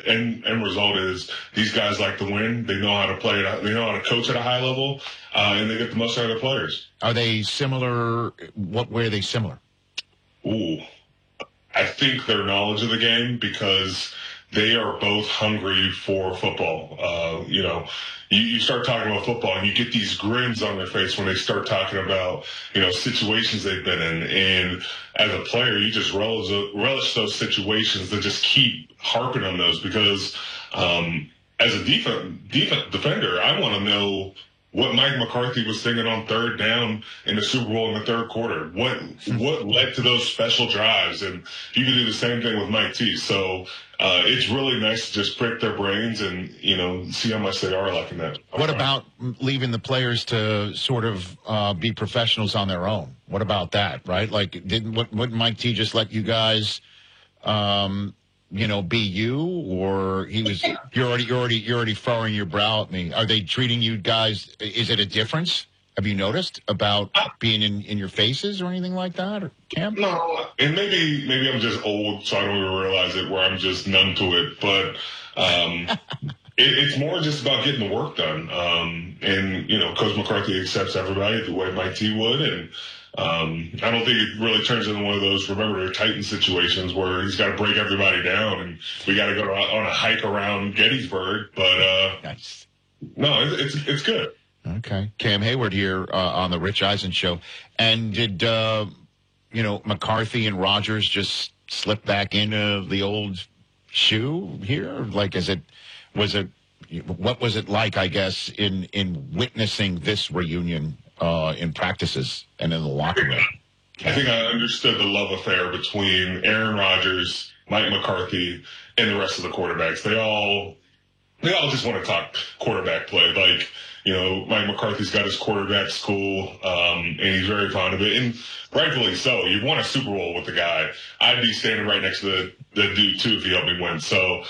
end result is these guys like to win. They know how to play it. They know how to coach at a high level, and they get the most out of their players. Are they similar? What way are they similar? Ooh, I think their knowledge of the game, because they are both hungry for football. You start talking about football and you get these grins on their face when they start talking about, situations they've been in. And as a player, you just relish those situations that just keep harping on those, because as a defender, I want to know what Mike McCarthy was thinking on third down in the Super Bowl in the third quarter. What led to those special drives? And you can do the same thing with Mike T. So it's really nice to just prick their brains and, see how much they are liking that. What about leaving the players to sort of be professionals on their own? What about that, right? Like, wouldn't Mike T just let you guys, be you, or you're already furrowing your brow at me? Are they treating you guys? Is it a difference? Have you noticed about being in your faces or anything like that, or Cam? No, and maybe I'm just old, so I don't even realize it, where I'm just numb to it. But it's more just about getting the work done. And Coach McCarthy accepts everybody the way Mike T would, and I don't think it really turns into one of those remember the Titan situations where he's got to break everybody down and we got to go on a hike around Gettysburg. But nice. No, it's good. Okay. Cam Hayward here on the Rich Eisen Show. And did, McCarthy and Rodgers just slip back into the old shoe here? Like, what was it like, I guess, in witnessing this reunion in practices and in the locker room? I think I understood the love affair between Aaron Rodgers, Mike McCarthy, and the rest of the quarterbacks. They all just want to talk quarterback play. Like, Mike McCarthy's got his quarterback school, and he's very fond of it. And rightfully so. You've won a Super Bowl with the guy. I'd be standing right next to the dude, too, if he helped me win. So,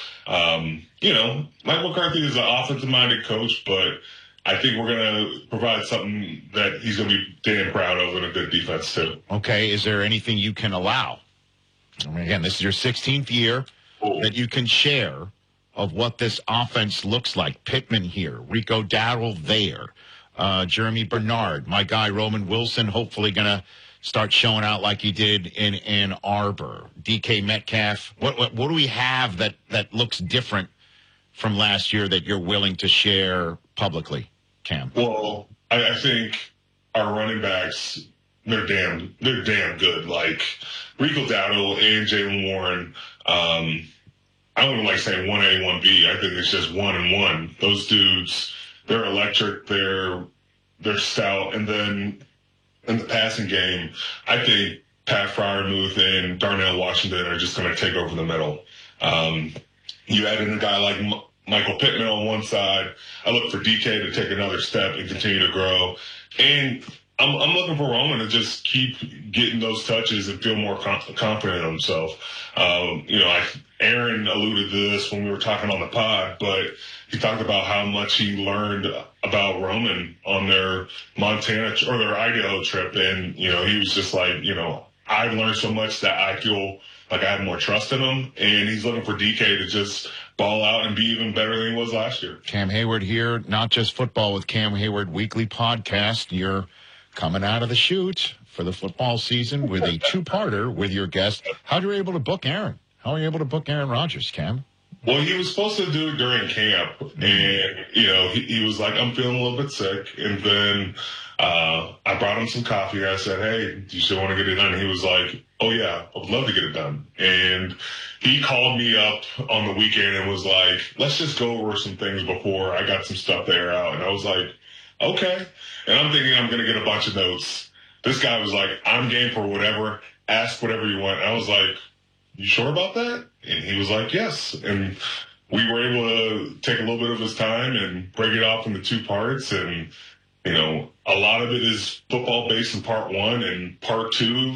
Mike McCarthy is an offensive-minded coach, but I think we're going to provide something that he's going to be damn proud of, and a good defense, too. Okay. Is there anything you can allow? I mean, again, this is your 16th year that you can share of what this offense looks like. Pittman here, Rico Dowdle there, Jeremy Bernard, my guy Roman Wilson, hopefully going to start showing out like he did in Ann Arbor. DK Metcalf. What do we have that looks different from last year that you're willing to share publicly, Cam? Well, I think our running backs, they're damn good. Like Rico Dowdle and Jaylen Warren. I don't even like saying 1A, 1B. I think it's just 1 and 1. Those dudes, they're electric. They're stout. And then in the passing game, I think Pat Freiermuth and Darnell Washington are just going to take over the middle. You add in a guy like Michael Pittman on one side. I look for DK to take another step and continue to grow. And I'm looking for Roman to just keep getting those touches and feel more confident in himself. Aaron alluded to this when we were talking on the pod, but he talked about how much he learned about Roman on their Montana or their Idaho trip. And, he was just like, I've learned so much that I feel like I have more trust in him. And he's looking for DK to just ball out and be even better than he was last year. Cam Hayward here, Not Just Football with Cam Hayward weekly podcast. You're coming out of the chute for the football season with a two-parter with your guest. How were you able to book Aaron? How are you able to book Aaron Rodgers, Cam? Well, he was supposed to do it during camp, and, he was like, I'm feeling a little bit sick. And then I brought him some coffee. I said, hey, do you still want to get it done? And he was like, oh, yeah, I'd love to get it done. And he called me up on the weekend and was like, let's just go over some things before I got some stuff to air out. And I was like, okay. And I'm thinking I'm going to get a bunch of notes. This guy was like, I'm game for whatever. Ask whatever you want. And I was like, you sure about that? And he was like, yes. And we were able to take a little bit of his time and break it off into two parts. And, a lot of it is football based in part one, and part two,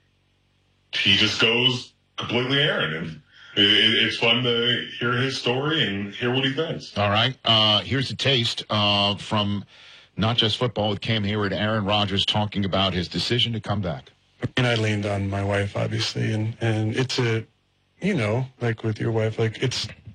he just goes completely Aaron. And it's fun to hear his story and hear what he thinks. All right. Here's a taste from Not Just Football with Cam Hayward, Aaron Rodgers talking about his decision to come back. And I leaned on my wife, obviously, and it's like with your wife, like it's